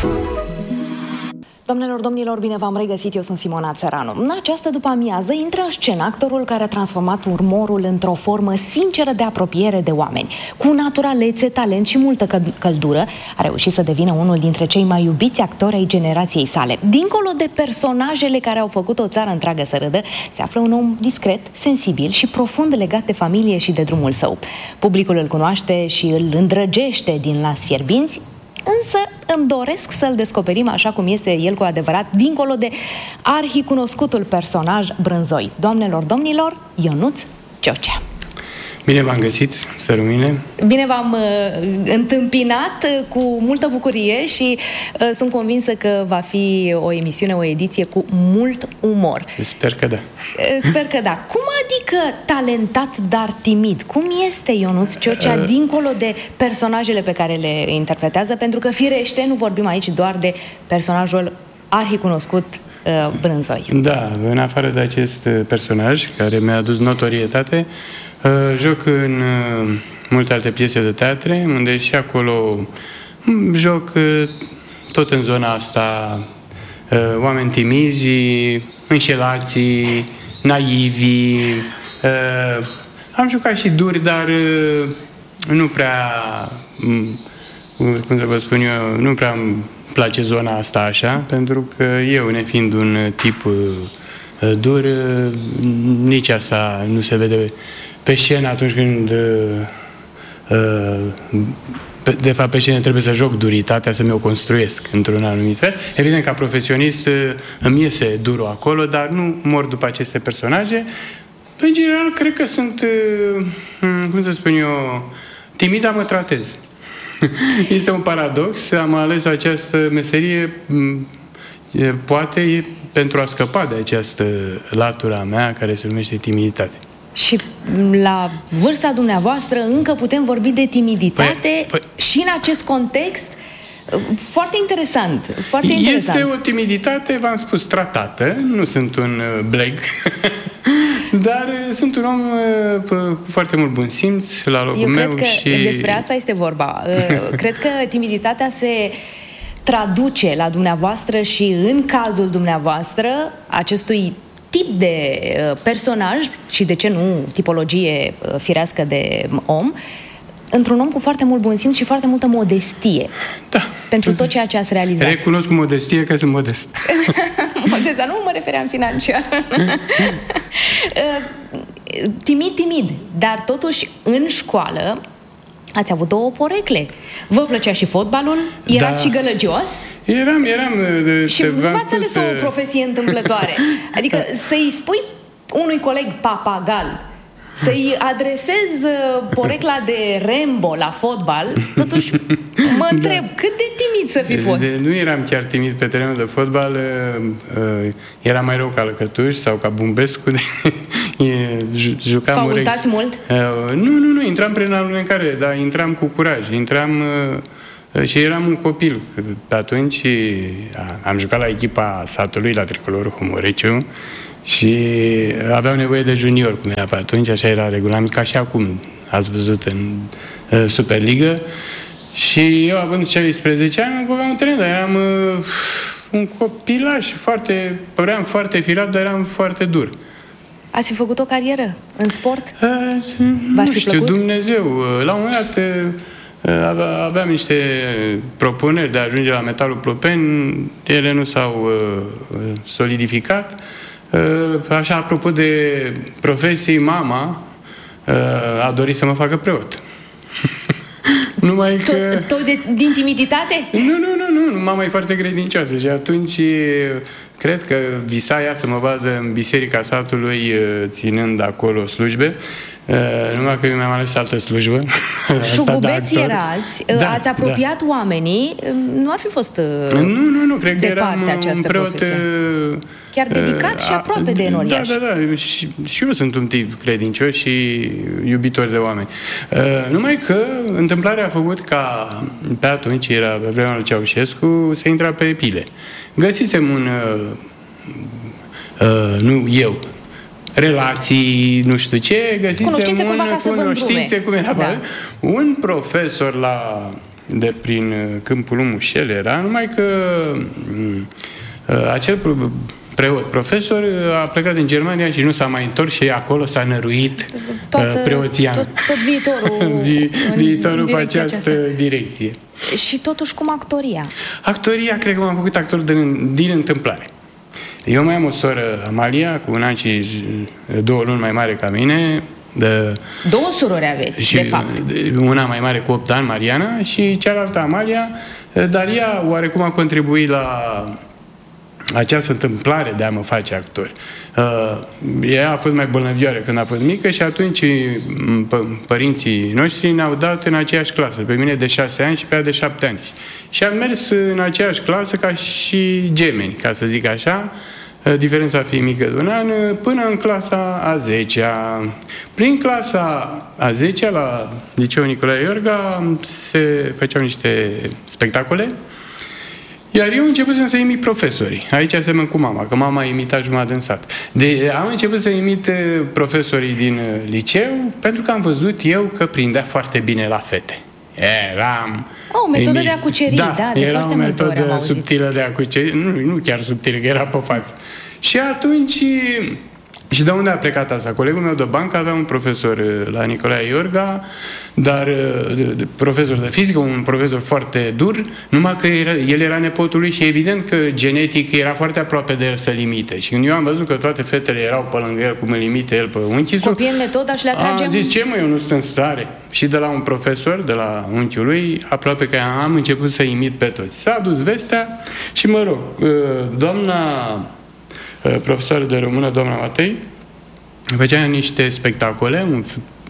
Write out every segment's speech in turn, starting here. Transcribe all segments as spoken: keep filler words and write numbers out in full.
Doamnelor, domnilor, bine v-am regăsit, eu sunt Simona Țăranu. În această după-amiază intră în scenă actorul care a transformat umorul într-o formă sinceră de apropiere de oameni. Cu naturalețe, talent și multă căldură, a reușit să devină unul dintre cei mai iubiți actori ai generației sale. Dincolo de personajele care au făcut o țară întreagă să râdă, se află un om discret, sensibil și profund legat de familie și de drumul său. Publicul îl cunoaște și îl îndrăgește din Las Fierbinți, însă îmi doresc să-l descoperim așa cum este el cu adevărat, dincolo de arhicunoscutul personaj Brânzoi. Doamnelor, domnilor, Ionuț Ciocea. Bine v-am găsit, Sărumine. Bine v-am uh, întâmpinat uh, cu multă bucurie și uh, sunt convinsă că va fi o emisiune, o ediție cu mult umor. Sper că da. Uh, sper că da. Cum adică talentat, dar timid? Cum este Ionuț Ciocea, uh, dincolo de personajele pe care le interpretează? Pentru că, firește, nu vorbim aici doar de personajul arhicunoscut uh, Brânzoi. Da, în afară de acest personaj care mi-a adus notorietate, Uh, joc în uh, multe alte piese de teatre, unde și acolo joc uh, tot în zona asta uh, oameni timizi, înșelații, naivi. Uh, am jucat și duri, dar uh, nu prea, um, cum să vă spun eu, nu prea îmi place zona asta așa, pentru că eu, nefiind un tip uh, dur, uh, nici asta nu se vede pe scenă atunci când uh, de fapt pe scenă trebuie să joc duritatea, să mi-o construiesc într-un anumit fel. Evident, ca profesionist îmi iese durul acolo, dar nu mor după aceste personaje. În general, cred că sunt, cum să spun eu, timid, dar mă tratez. Este un paradox, am ales această meserie poate pentru a scăpa de această latura mea care se numește timiditate. Și la vârsta dumneavoastră încă putem vorbi de timiditate păi, păi, și în acest context foarte interesant, foarte este interesant. Este o timiditate, v-am spus, tratată, nu sunt un bleg, dar sunt un om cu foarte mult bun simț la locul Eu meu. cred că și... despre asta este vorba. Cred că timiditatea se traduce la dumneavoastră și în cazul dumneavoastră acestui tip de personaj și, de ce nu, tipologie firească de om, într-un om cu foarte mult bun simț și foarte multă modestie. Da. Pentru tot ceea ce ați realizat. Recunosc cu modestie că sunt modest. Modest, dar nu mă refeream financiar. Timid, timid, dar totuși în școală ați avut două porecle. Vă plăcea și fotbalul? Erați da. și gălăgios? Eram, eram. De, și v-ați ales o profesie întâmplătoare. Adică să-i spui unui coleg papagal, să-i adresez porecla de Rambo la fotbal, totuși mă întreb, da. cât de timid să fi fost? De, de, nu eram chiar timid pe terenul de fotbal, uh, era mai rău ca Lăcătuș sau ca Bumbescu. De, jucam Faultați mult? Uh, nu, nu, nu, intram prin alunecare, dar intram cu curaj, intram... Uh, și eram un copil. Pe atunci am jucat la echipa satului, la Tricolorul Humoreciu, și aveau nevoie de junior, cum era pe atunci, așa era regulament, ca și acum, ați văzut în uh, Superligă. Și eu, având șaisprezece ani, mă băgam în teren, dar eram uh, un copilaș, foarte, păream foarte firat, dar eram foarte dur. Ați fi făcut o carieră în sport? Uh, nu știu, plăcut? Dumnezeu. Uh, la un moment dat uh, aveam niște propuneri de a ajunge la Metalul Plopeni, ele nu s-au uh, solidificat. Așa, apropo de profesii, mama a dorit să mă facă preot. Numai că... Tot, tot de, din timiditate? Nu, nu, nu, nu, mama e foarte credincioasă și atunci cred că visa ea să mă vadă în biserica satului ținând acolo slujbe. Uh, numai că eu mi-am ales altă slujbă. Șugubeți erați, da, ați apropiat da. oamenii, nu ar fi fost Nu, nu, nu, cred că eram un preot profesie. Chiar dedicat uh, și aproape de enoriaș. Da, da, da, și, și eu sunt un tip credincios și iubitor de oameni. Uh, numai că întâmplarea a făcut ca, pe atunci, era pe vremea lui Ceaușescu, să intra pe pile. Găsisem un... Uh, uh, nu eu, relații, nu știu ce, găsisem cunoștințe un, cumva ca să vă cunoștințe, cum era, da. un profesor la de prin Câmpul Mușel era, numai că acel preot, profesor, a plecat din Germania și nu s-a mai întors și acolo s-a năruit Toată, preoția. Tot, tot viitorul Vi, Viitorul pe această aceasta. direcție. Și totuși cum actoria? Actoria, cred că m-am făcut actor din, din întâmplare. Eu mai am o soră, Amalia, cu un an și două luni mai mare ca mine. De, Două surori aveți, și de fapt. Una mai mare cu opt ani, Mariana, și cealaltă, Amalia, dar ea oarecum a contribuit la această întâmplare de a mă face actor. Uh, ea a fost mai bolnăvioară când a fost mică și atunci părinții noștri ne-au dat în aceeași clasă, pe mine de șase ani și pe ea de șapte ani. Și am mers în aceeași clasă ca și gemeni, ca să zic așa, diferența fiind mică de un an, până în clasa a zecea. Prin clasa a zecea, la Liceul Nicolae Iorga, se făceau niște spectacole, iar eu începusem să imit profesorii. Aici semăn cu mama, că mama imita jumătate în sat. De, am început să imit profesorii din liceu, pentru că am văzut eu că prindea foarte bine la fete. Eram... O metodă de a cuceri, da, da, de era foarte o metodă multe ori am subtilă de a cuceri, nu, nu chiar subtilă, că era pe față. Și atunci, și de unde a plecat asta? Colegul meu de bancă avea un profesor la Nicolae Iorga, dar profesor de fizică, un profesor foarte dur, numai că era, el era nepotul lui și evident că genetic era foarte aproape de el să-l imite. Și când eu am văzut că toate fetele erau pe lângă el, cum îl imite el pe unchiul, copie în metoda și le atragem... Am zis, ce mă, eu nu sunt în stare. Și de la un profesor, de la unchiul lui, aproape că am început să imit pe toți. S-a dus vestea și, mă rog, doamna profesoară de română, doamna Matei, făcea niște spectacole, un,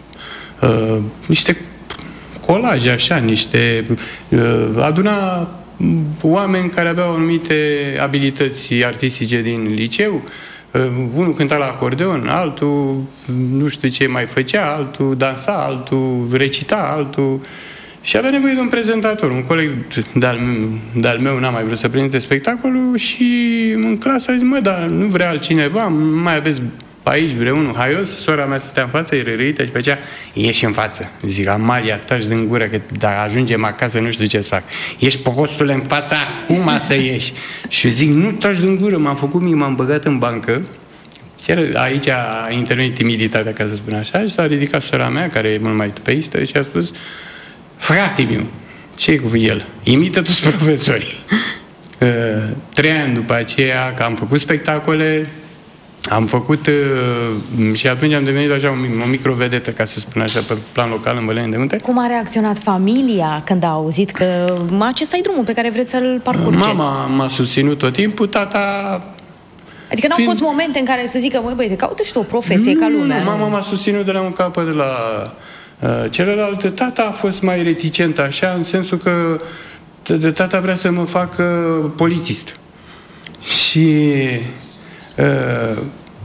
uh, niște colaje, așa, niște... Uh, aduna oameni care aveau anumite abilități artistice din liceu. Uh, unul cânta la acordeon, altul nu știu ce mai făcea, altul dansa, altul recita, altul... Și avea nevoie de un prezentator. Un coleg de-al, de-al meu n-a mai vrut să prezinte spectacolul și în clasă a zis, mă, dar nu vrea altcineva, mai aveți aici vreunul haios? Sora mea stătea în față, e rârită și făcea, ieși în față. Zic, Amalia, taci din gură, că dacă ajungem acasă nu știu ce să fac. Ești prostule în fața, acum să ieși. Și zic, nu taci din gură, m-am făcut mie, m-am băgat în bancă. Chiar aici a intervenit timiditatea, ca să spun așa, și s-a ridicat sora mea, care e mult mai tupeistă, și a spus, frate meu, ce cu el? Imită toți profesorii. Uh, trei ani după aceea, că am făcut spectacole, am făcut uh, și atunci am devenit așa o, o microvedetă, ca să spun așa, pe plan local, în Băleni de Munte. Cum a reacționat familia când a auzit că acesta e drumul pe care vreți să-l parcurgeți? Mama m-a susținut tot timpul, tata... Adică n-au fost momente în care să zică, măi băi, te caută și tu o profesie nu, ca lumea. Nu, mama m-a susținut de la un capăt, de la uh, celălalt. Tata a fost mai reticent așa, în sensul că de tata vrea să mă facă polițist. Și... Uh,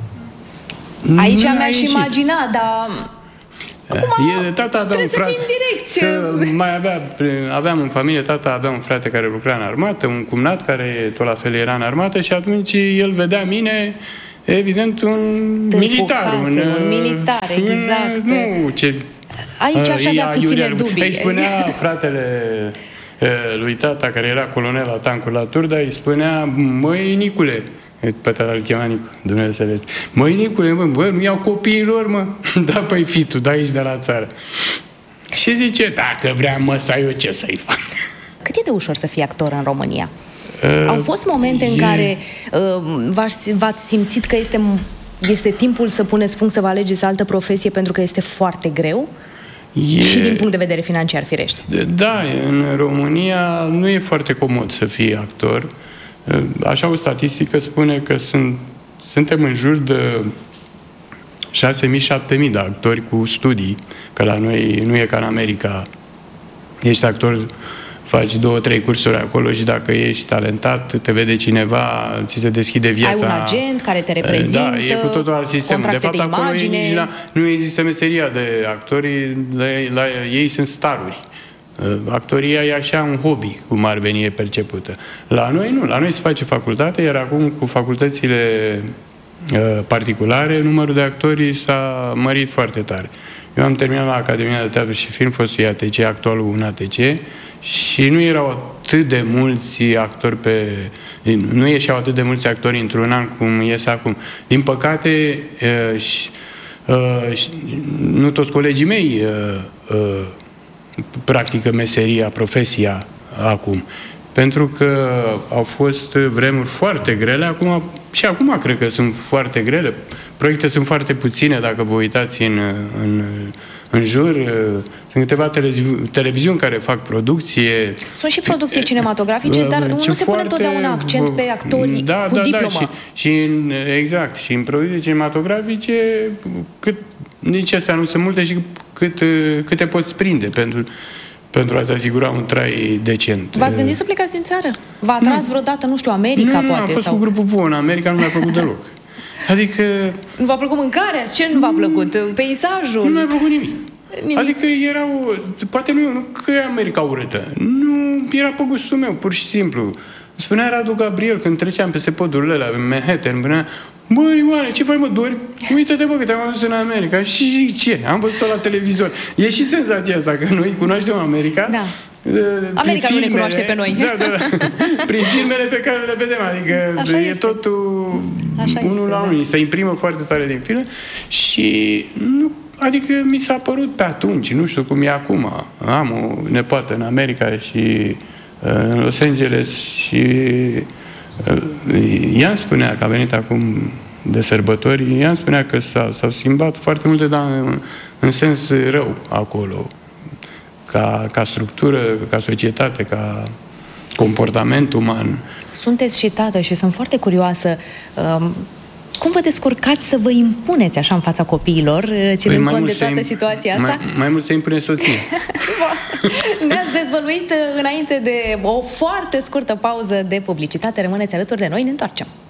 aici mi-aș imagina, dar... Acum, e, tata avea trebuie un frate, să fim direcție. Mai avea, aveam în familie, tata avea un frate care lucra în armată, un cumnat care tot la fel era în armată și atunci el vedea mine, evident, un Stârcu militar. Case, un, un militar, exact. Un, nu, ce... Aici aș avea puține dubii. Îi spunea fratele lui tata, care era colonel la tancuri la Turda, îi spunea, măi, Nicule, pe tata îl chema Nicu, Dumnezeu să vezi. Măi, Nicule, mă, bă, nu iau copiilor, mă. Da, păi, fi tu, da aici de la țară. Și zice, dacă vrea măsa, eu ce să-i fac? Cât e de ușor să fii actor în România? Uh, Au fost momente în e... care uh, v-ați, v-ați simțit că este, este timpul să puneți punct, să vă alegeți altă profesie pentru că este foarte greu? E... Și din punct de vedere financiar, firește. Da, în România nu e foarte comod să fii actor. Așa o statistică spune că sunt, suntem în jur de șase mii șapte mii de actori cu studii, că la noi nu e ca în America. Ești actor, faci două, trei cursuri acolo și dacă ești talentat, te vede cineva, ți se deschide viața. Ai un agent care te reprezintă, da, e cu totul alt sistem. De fapt, de acolo imagine. Nici la, nu există meseria de actori, la, la ei sunt staruri. Actoria e așa un hobby, cum ar veni, e percepută. La noi nu, la noi se face facultate, iar acum cu facultățile uh, particulare, numărul de actori s-a mărit foarte tare. Eu am terminat la Academia de Teatru și Film, fostul I A T C, actualul un A T C, și nu erau atât de mulți actori pe... Nu ieșeau atât de mulți actori într-un an cum ies acum. Din păcate, uh, și, uh, și, nu toți colegii mei uh, uh, practică meseria, profesia acum. Pentru că au fost vremuri foarte grele, acum, și acum cred că sunt foarte grele. Proiecte sunt foarte puține, dacă vă uitați în, în, în jur. Sunt câteva televizi- televiziuni care fac producție. Sunt și producții cinematografice, dar nu se pune întotdeauna accent pe actori da, cu da, diplomă. Da, și, și în, exact. Și în producții cinematografice, cât, nici astea nu sunt multe și cât, cât te poți prinde pentru... pentru a-ți asigura un trai decent. V-ați gândit să plecați din țară? V-a atras nu. vreodată, nu știu, America, nu, poate? Nu, am fost sau... cu grupul Von. America nu mi-a plăcut deloc. Adică... Nu v-a plăcut mâncarea? Ce nu v-a plăcut? Peisajul? Nu mi-a plăcut nimic. nimic. Adică erau... Poate nu, nu că e America urâtă. Nu, era pe gustul meu, pur și simplu. Spunea Radu Gabriel, când treceam peste podurile alea, în Manhattan, spunea: băi, oare, ce faci, mă, dori? Uite-te, bă, că te-am adus în America. Și ce? Am văzut-o la televizor. E și senzația asta, că noi cunoaștem America. Da. America filmele, nu ne cunoaște pe noi. Da, da, da. Prin filmele pe care le vedem. Adică așa e este. totul așa unul este, la da. unul. Se imprimă foarte tare din filme. Și nu, adică mi s-a părut pe atunci, nu știu cum e acum. Am o nepoată în America și în Los Angeles și ea îmi spunea că a venit acum de sărbători, ea îmi spunea că s-au, s-au schimbat foarte multe, dar în, în sens rău acolo. Ca, ca structură, ca societate, ca comportament uman. Sunteți și tată și sunt foarte curioasă. Um, cum vă descurcați să vă impuneți așa în fața copiilor, ținând păi cont de toată imp- situația asta? Mai, mai mult se impune soție. Ne-ați dezvăluit înainte de o foarte scurtă pauză de publicitate. Rămâneți alături de noi, ne întoarcem.